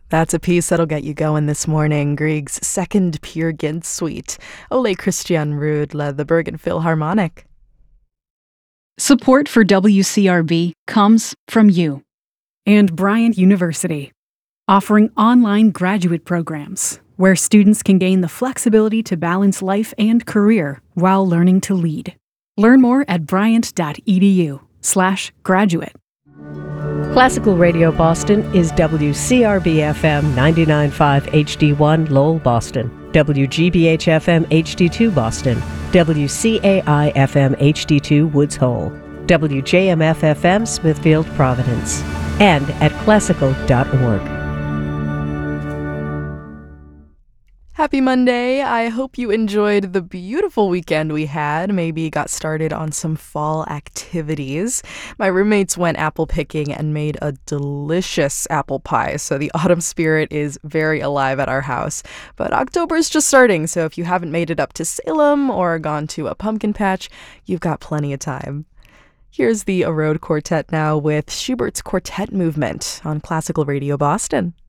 That's a piece that'll get you going this morning. Grieg's second Peer Gynt Suite. Ole Christian Ruud led the Bergen Philharmonic. Support for WCRB comes from you and Bryant University, offering online graduate programs where students can gain the flexibility to balance life and career while learning to lead. Learn more at bryant.edu/graduate. Classical Radio Boston is WCRB-FM 99.5 HD1 Lowell, Boston, WGBH-FM HD2 Boston, WCAI-FM HD2 Woods Hole, WJMF-FM Smithfield, Providence, and at classical.org. Happy Monday. I hope you enjoyed the beautiful weekend we had. Maybe got started on some fall activities. My roommates went apple picking and made a delicious apple pie, so the autumn spirit is very alive at our house. But October is just starting, so if you haven't made it up to Salem or gone to a pumpkin patch, you've got plenty of time. Here's the Erode Quartet now with Schubert's Quartet Movement on Classical Radio Boston.